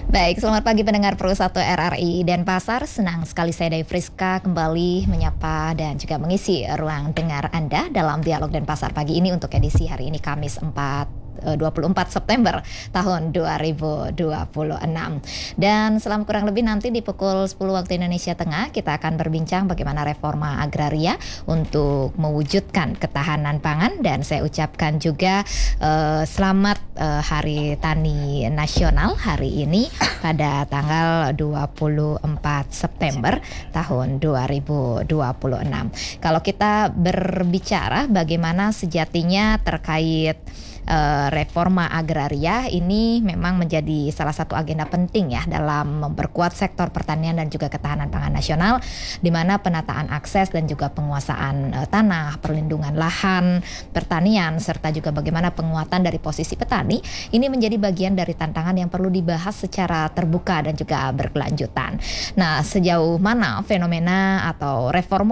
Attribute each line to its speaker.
Speaker 1: Baik, selamat pagi pendengar Pro 1 RRI Denpasar. Senang sekali saya Dai Friska kembali menyapa dan juga mengisi ruang dengar Anda dalam Dialog Denpasar pagi ini untuk edisi hari ini Kamis 24 September tahun 2026. Dan selama kurang lebih nanti di pukul 10 waktu Indonesia Tengah kita akan berbincang bagaimana reforma agraria untuk mewujudkan ketahanan pangan, dan saya ucapkan juga selamat Hari Tani Nasional hari ini pada tanggal 24 September tahun 2026. Kalau kita berbicara bagaimana sejatinya terkait reforma agraria, ini memang menjadi salah satu agenda penting ya dalam memperkuat sektor pertanian dan juga ketahanan pangan nasional, di mana penataan akses dan juga penguasaan tanah, perlindungan lahan pertanian, serta juga bagaimana penguatan dari posisi petani ini menjadi bagian dari tantangan yang perlu dibahas secara terbuka dan juga berkelanjutan. Nah, sejauh mana fenomena atau reforma